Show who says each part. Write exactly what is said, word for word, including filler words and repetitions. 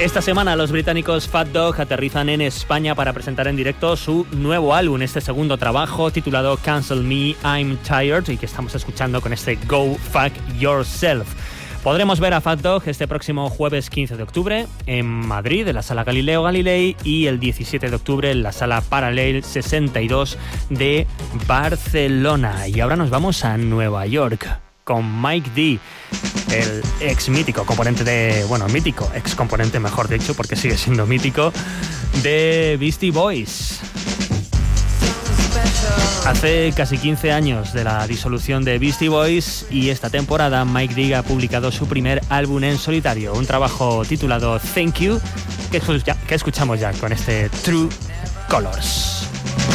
Speaker 1: Esta semana los británicos Fat Dog aterrizan en España para presentar en directo su nuevo álbum, este segundo trabajo titulado Cancel Me, I'm Tired, y que estamos escuchando con este Go Fuck Yourself. Podremos ver a Fat Dog este próximo jueves quince de octubre en Madrid, en la Sala Galileo Galilei, y el diecisiete de octubre en la Sala Paralel sesenta y dos de Barcelona. Y ahora nos vamos a Nueva York con Mike D, el ex mítico componente de... Bueno, mítico, ex componente mejor dicho, porque sigue siendo mítico, de Beastie Boys. Hace casi quince años de la disolución de Beastie Boys, y esta temporada Mike D ha publicado su primer álbum en solitario, un trabajo titulado Thank You, que escuchamos ya con este True Colors.